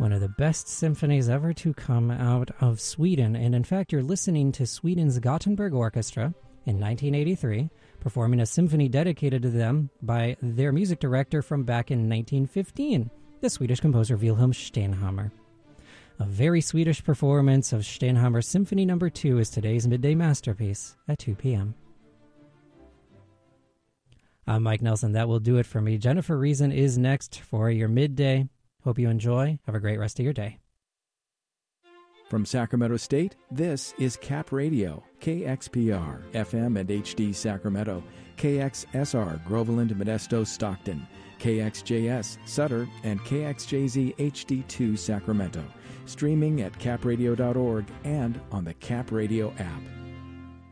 one of the best symphonies ever to come out of Sweden. And in fact, you're listening to Sweden's Gothenburg Orchestra in 1983, performing a symphony dedicated to them by their music director from back in 1915, the Swedish composer Wilhelm Stenhammar. A very Swedish performance of Stenhammar's Symphony No. 2 is today's midday masterpiece at 2 p.m. I'm Mike Nelson. That will do it for me. Jennifer Reason is next for your midday. Hope you enjoy. Have a great rest of your day. From Sacramento State, this is Cap Radio, KXPR, FM and HD Sacramento, KXSR, Groveland, Modesto, Stockton, KXJS, Sutter, and KXJZ HD2 Sacramento. Streaming at capradio.org and on the Cap Radio app.